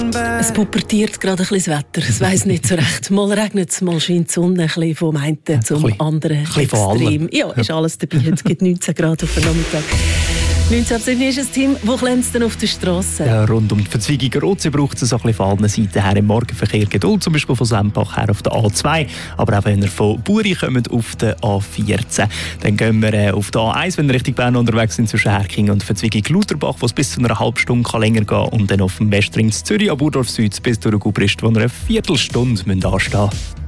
Es pubertiert gerade ein bisschen das Wetter. Es weiss nicht so recht. Mal regnet es, mal scheint die Sonne ein bisschen vom einen zum anderen Extrem. Ja, ist alles dabei. Es gibt 19 Grad auf den Nachmittag. 19 ab 7 ist ein Team, wo glänzt denn auf der Straße? Ja, rund um die Verzweigung Rotsee braucht es so ein bisschen von allen Seiten her im Morgenverkehr Geduld, zum Beispiel von Sempach her auf der A2, aber auch wenn ihr von Buri kommt auf der A14. Dann gehen wir auf der A1, wenn wir Richtung Bern unterwegs sind, zwischen Herking und Verzweigung Lauterbach, wo es bis zu einer halben Stunde länger gehen kann, und dann auf dem Westring Zürich, an Burdorf Süd bis durch Gubrist, wo wir eine Viertelstunde anstehen müssen.